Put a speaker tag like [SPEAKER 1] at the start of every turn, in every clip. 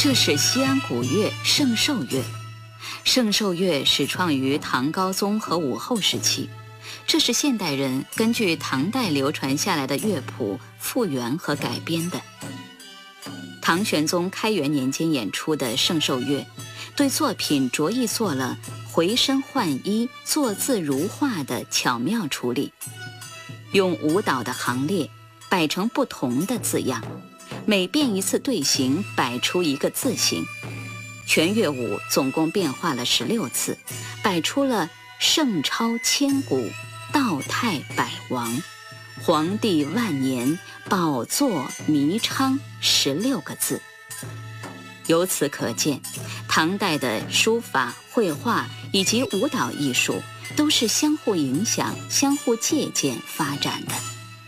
[SPEAKER 1] 这是西安古乐圣寿乐。圣寿乐始创于唐高宗和武后时期，这是现代人根据唐代流传下来的乐谱复原和改编的。唐玄宗开元年间演出的圣寿乐，对作品着意做了回身换衣、坐字如画的巧妙处理，用舞蹈的行列摆成不同的字样，每变一次队形摆出一个字形。全乐舞总共变化了16次，摆出了圣超千古、道泰百王、皇帝万年、宝座弥昌16个字。由此可见，唐代的书法、绘画以及舞蹈艺术都是相互影响、相互借鉴发展的。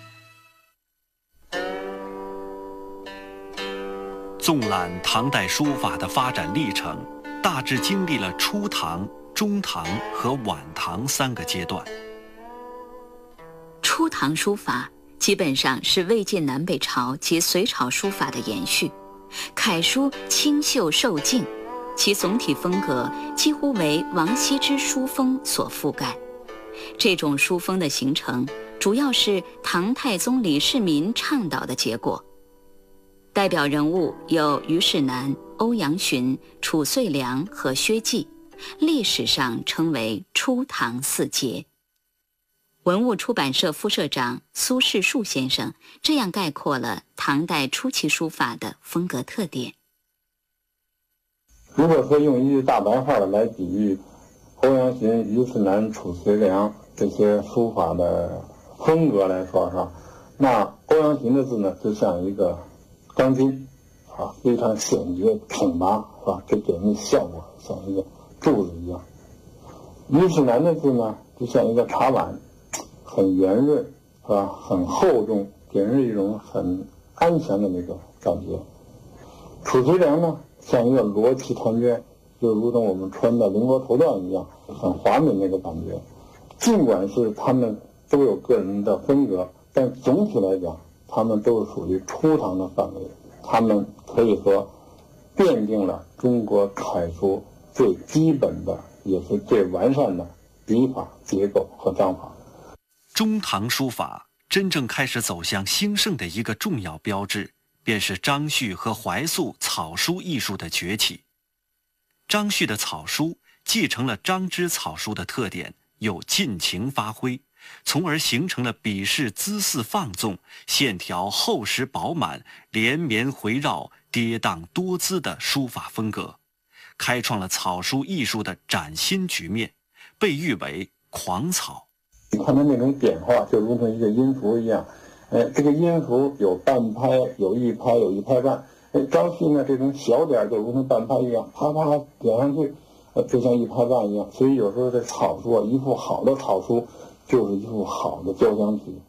[SPEAKER 2] 纵览唐代书法的发展历程，大致经历了初唐、中唐和晚唐3个阶段。
[SPEAKER 1] 初唐书法基本上是魏晋南北朝及隋朝书法的延续，楷书清秀受静，其总体风格几乎为王羲之书风所覆盖。这种书风的形成，主要是唐太宗李世民倡导的结果。代表人物有虞世南、欧阳询、褚遂良和薛稷，历史上称为初唐4杰。文物出版社副社长苏世树先生这样概括了唐代初期书法的风格特点。
[SPEAKER 3] 如果说用一句大白话的来比喻欧阳询、虞世南、褚遂良这些书法的风格来说上，那欧阳询的字呢，就像一个钢筋非常显觉挺拔，这给人的效果像一个柱子一样。虞世南的字呢，就像一个茶碗，很圆润，很厚重，给人一种很安详的那个感觉。褚遂良呢，像一个罗旗团绢，就如同我们穿的绫罗绸缎一样，很华美那个感觉。尽管是他们都有个人的风格，但总体来讲，他们都是属于初唐的范围。他们可以说奠定了中国楷书最基本的，也是最完善的笔法结构和章法。
[SPEAKER 2] 中唐书法真正开始走向兴盛的一个重要标志，便是张旭和怀素草书艺术的崛起。张旭的草书继承了张芝草书的特点，有尽情发挥，从而形成了笔势姿势放纵、线条厚实饱满、连绵回绕、跌宕多姿的书法风格，开创了草书艺术的崭新局面，被誉为狂草。
[SPEAKER 3] 你看它那种点画，就如同一个音符一样，这个音符有半拍，有1拍，有1拍半。张旭呢，这种小点就如同半拍一样，啪啪点上去，就像1拍半一样。所以有时候这草书一幅好的草书，就是一幅好的交响曲。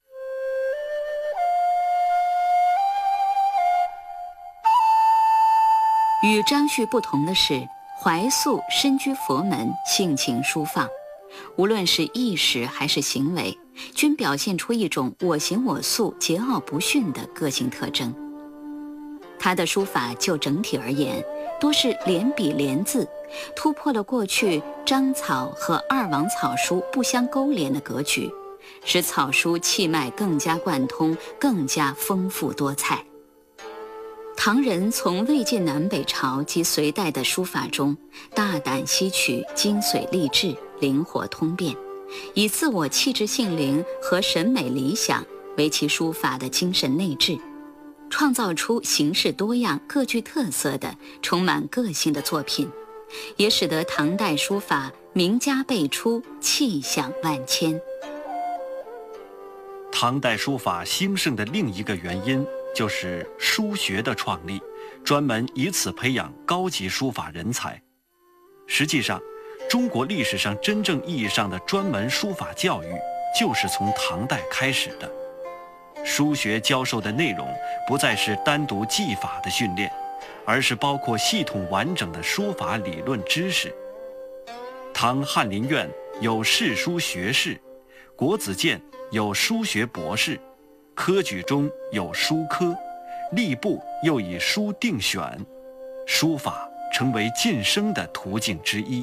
[SPEAKER 1] 与张旭不同的是，怀素身居佛门，性情舒放，无论是意识还是行为，均表现出一种我行我素、桀骜不驯的个性特征。他的书法就整体而言，多是连笔连字，突破了过去章草和二王草书不相勾连的格局，使草书气脉更加贯通，更加丰富多彩。唐人从魏晋南北朝及隋代的书法中大胆吸取精髓励志、灵活通变，以自我气质性灵和审美理想为其书法的精神内质，创造出形式多样、各具特色的充满个性的作品，也使得唐代书法名家辈出，气象万千。
[SPEAKER 2] 唐代书法兴盛的另一个原因就是书学的创立，专门以此培养高级书法人才。实际上，中国历史上真正意义上的专门书法教育，就是从唐代开始的。书学教授的内容不再是单独技法的训练，而是包括系统完整的书法理论知识。唐翰林院有士书学士，国子监有书学博士，科举中有书科，吏部又以书定选， 书法成为晋升的途径之一。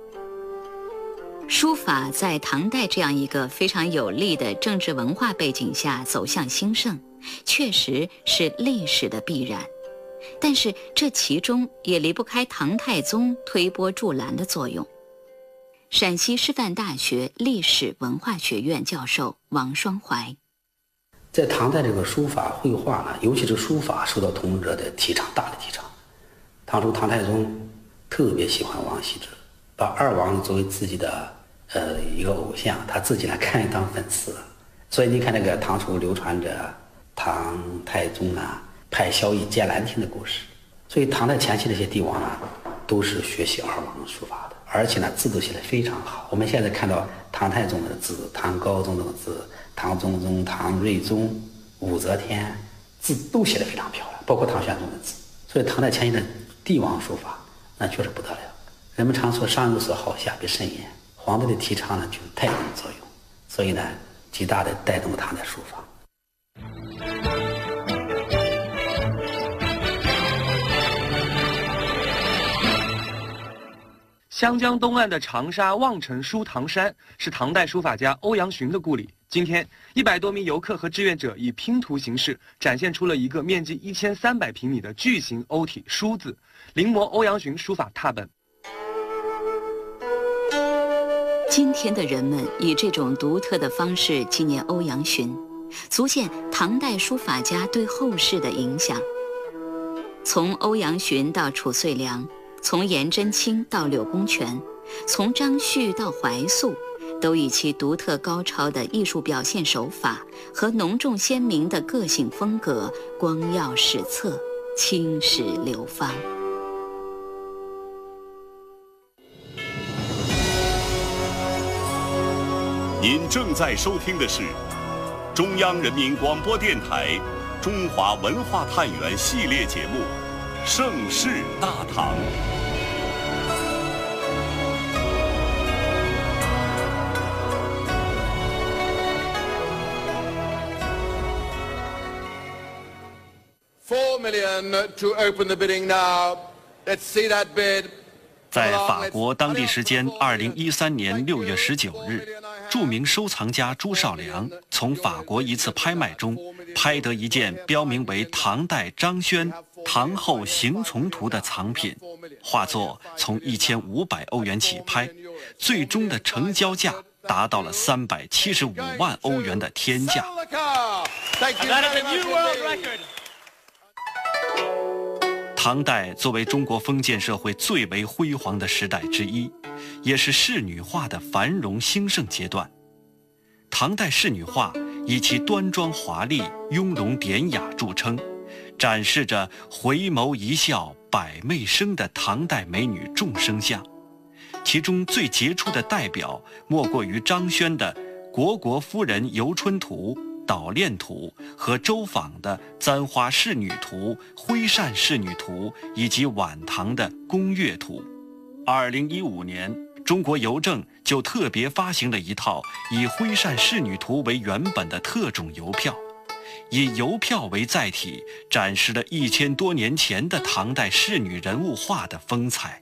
[SPEAKER 1] 书法在唐代这样一个非常有利的政治文化背景下走向兴盛，确实是历史的必然。但是这其中也离不开唐太宗推波助澜的作用。陕西师范大学历史文化学院教授王双怀，
[SPEAKER 4] 在唐代这个书法绘画呢，尤其是书法受到统治者的大的提倡。唐初唐太宗特别喜欢王羲之，把二王作为自己的一个偶像，他自己呢看也当粉丝。所以你看这个唐初流传着唐太宗呢派萧绎建兰亭的故事。所以唐代前期这些帝王呢都是学习二王书法的，而且呢字都写得非常好。我们现在看到唐太宗的字、唐高宗的字、唐中宗、唐睿宗、武则天字都写得非常漂亮，包括唐玄宗的字。所以唐代前期的帝王书法那确实不得了。人们常说上有所好，下必甚焉。皇帝的提倡呢具有带动作用，所以呢极大的带动了唐代书法。
[SPEAKER 5] 湘江东岸的长沙望城书堂山是唐代书法家欧阳询的故里。今天，100多名游客和志愿者以拼图形式展现出了一个面积1300平米的巨型欧体书字，临摹欧阳询书法拓本。
[SPEAKER 1] 今天的人们以这种独特的方式纪念欧阳询，足见唐代书法家对后世的影响。从欧阳询到褚遂良，从颜真卿到柳公权，从张旭到怀素，都以其独特高超的艺术表现手法和浓重鲜明的个性风格，光耀史册，青史流芳。
[SPEAKER 6] 您正在收听的是中央人民广播电台中华文化探源系列节目《盛世大唐》。
[SPEAKER 7] 4 million to open the bidding now. Let's see that bid.
[SPEAKER 2] 在法国当地时间2013年6月19日，著名收藏家朱绍良从法国一次拍卖中拍得一件标明为唐代张轩《唐后行从图》的藏品，画作从1500欧元起拍，最终的成交价达到了375万欧元的天价。唐代作为中国封建社会最为辉煌的时代之一，也是仕女画的繁荣兴盛阶段。唐代仕女画以其端庄华丽、雍容典雅著称，展示着回眸一笑百媚生的唐代美女众生相。其中最杰出的代表莫过于张轩的《虢国夫人游春图》、《捣练图》和周昉的《簪花仕女图》、《徽扇仕女图》以及晚唐的《宫乐图》。2015年，中国邮政就特别发行了一套以《徽扇仕女图》为原本的特种邮票，以邮票为载体，展示了1000多年前的唐代仕女人物画的风采。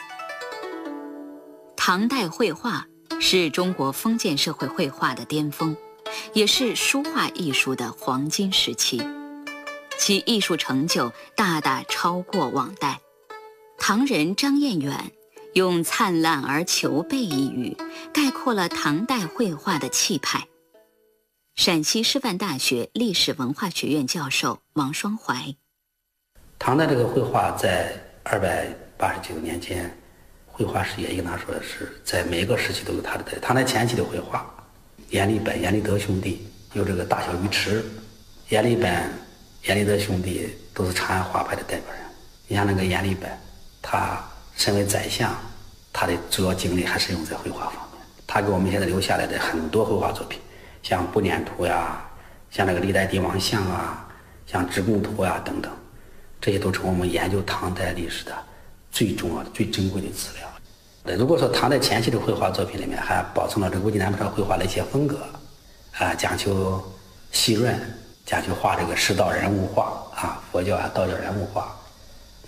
[SPEAKER 1] 唐代绘画是中国封建社会绘画的巅峰，也是书画艺术的黄金时期，其艺术成就大大超过往代。唐人张彦远用灿烂而求备一语，概括了唐代绘画的气派。陕西师范大学历史文化学院教授王双怀，
[SPEAKER 4] 唐代这个绘画在289年间，绘画史也应当说的是在每个时期都有它的代表。唐代前期的绘画，阎立本、阎立德兄弟有这个大小鱼池，阎立本、阎立德兄弟都是长安画派的代表人。你像那个阎立本，他身为宰相，他的主要精力还是用在绘画方面。他给我们现在留下来的很多绘画作品，像《步辇图》呀，像那个历代帝王像啊，像《职贡图》呀等等，这些都是我们研究唐代历史的最重要的、最珍贵的资料。如果说唐代前期的绘画作品里面还保存了这魏晋南北朝绘画的一些风格，讲究细润，讲究画这个世道人物画啊，佛教啊、道教人物画，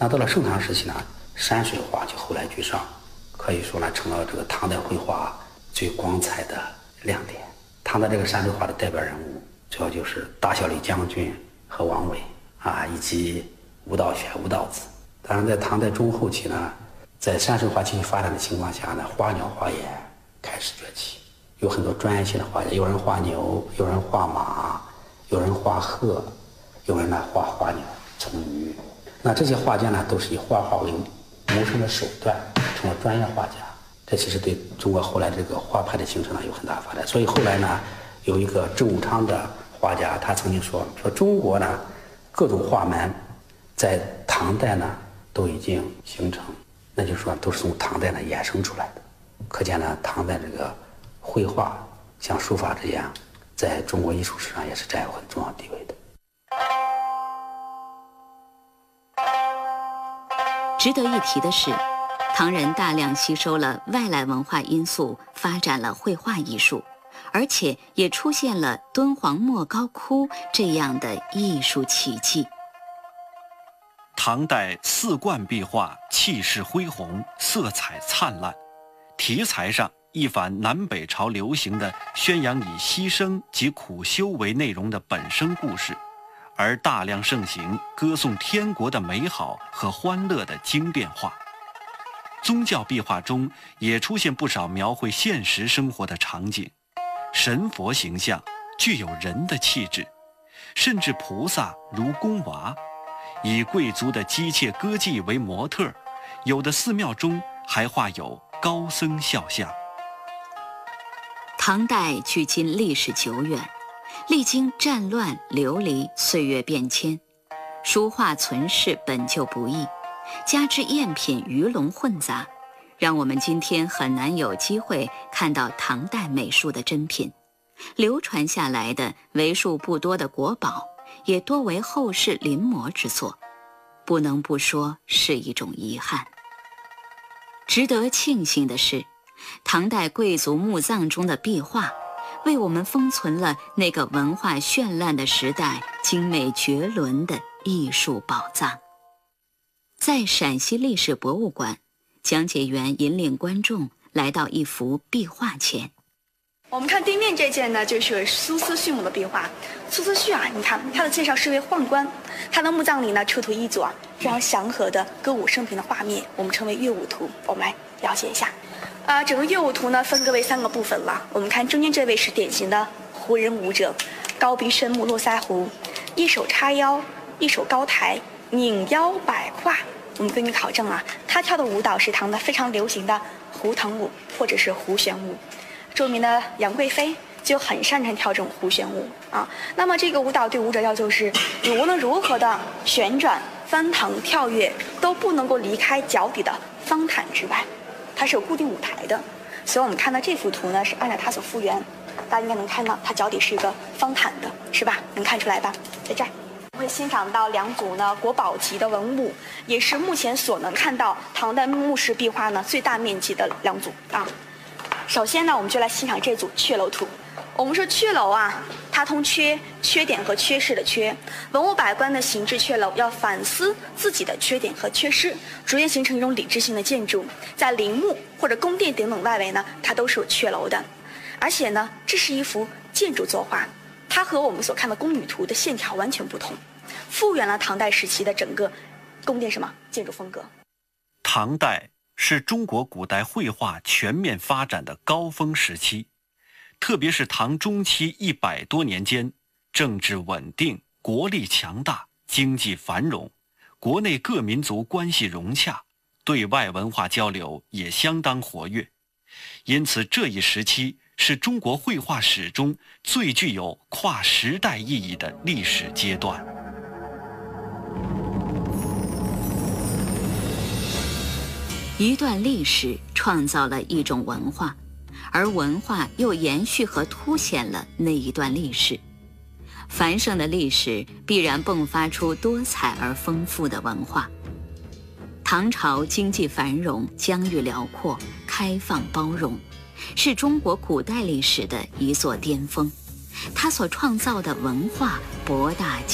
[SPEAKER 4] 那到了盛唐时期呢，山水画就后来居上，可以说呢成了这个唐代绘画最光彩的亮点。唐代这个山水画的代表人物主要就是大小李将军和王维以及吴道玄、吴道子。当然在唐代中后期呢，在山水画继续发展的情况下呢，花鸟画眼开始崛起，有很多专业性的画家，有人画牛，有人画马，有人画鹤，有人呢画花鸟成鱼。那这些画家呢，都是以画画为谋生的手段，成了专业画家。这其实对中国后来这个画派的形成呢有很大发展。所以后来呢，有一个郑武昌的画家，他曾经说中国呢各种画门在唐代呢都已经形成，那就是说都是从唐代呢衍生出来的。可见呢，唐代这个绘画像书法这样，在中国艺术史上也是占有很重要地位的。
[SPEAKER 1] 值得一提的是，唐人大量吸收了外来文化因素，发展了绘画艺术，而且也出现了敦煌莫高窟这样的艺术奇迹。
[SPEAKER 2] 唐代四冠壁画气势恢宏，色彩灿烂，题材上一反南北朝流行的宣扬以牺牲及苦修为内容的本身故事，而大量盛行歌颂天国的美好和欢乐的经变画。宗教壁画中也出现不少描绘现实生活的场景，神佛形象具有人的气质，甚至菩萨如宫娃，以贵族的姬妾歌妓为模特，有的寺庙中还画有高僧肖像。
[SPEAKER 1] 唐代距今历史久远，历经战乱流离，岁月变迁，书画存世本就不易，加之赝品鱼龙混杂，让我们今天很难有机会看到唐代美术的真品。流传下来的为数不多的国宝，也多为后世临摹之作，不能不说是一种遗憾。值得庆幸的是，唐代贵族墓葬中的壁画，为我们封存了那个文化绚烂的时代精美绝伦的艺术宝藏。在陕西历史博物馆，讲解员引领观众来到一幅壁画前。
[SPEAKER 8] 我们看对面这件呢，就是苏思绪墓的壁画。苏思绪你看他的介绍是位宦官，他的墓葬里呢出土一组非常祥和的歌舞升平的画面，我们称为乐舞图。我们来了解一下。整个乐舞图呢分割为3个部分了。我们看中间这位是典型的胡人舞者，高鼻深目，络腮胡，一手叉腰，一手高抬，拧腰摆胯。我们根据考证他跳的舞蹈是唐代非常流行的胡腾舞或者是胡旋舞。著名的杨贵妃就很擅长跳这种胡旋舞那么这个舞蹈对舞者要求是，你无论如何的旋转、翻腾、跳跃，都不能够离开脚底的方毯之外，它是有固定舞台的。所以我们看到这幅图呢，是按照它所复原，大家应该能看到它脚底是一个方毯的，是吧？能看出来吧？在这儿会欣赏到2组呢国宝级的文物，也是目前所能看到唐代墓室壁画呢最大面积的2组首先呢，我们就来欣赏这组阙楼图。我们说阙楼它通缺点和缺失的缺。文物百官的形制阙楼要反思自己的缺点和缺失，逐渐形成一种理智性的建筑。在陵墓或者宫殿等等外围呢，它都是有阙楼的。而且呢，这是一幅建筑作画，它和我们所看的宫女图的线条完全不同，复原了唐代时期的整个宫殿建筑风格。
[SPEAKER 2] 唐代是中国古代绘画全面发展的高峰时期，特别是唐中期100多年间，政治稳定，国力强大，经济繁荣，国内各民族关系融洽，对外文化交流也相当活跃。因此这一时期是中国绘画史中最具有跨时代意义的历史阶段。
[SPEAKER 1] 一段历史创造了一种文化，而文化又延续和凸显了那一段历史。繁盛的历史必然迸发出多彩而丰富的文化。唐朝经济繁荣，疆域辽阔，开放包容，是中国古代历史的一座巅峰。它所创造的文化博大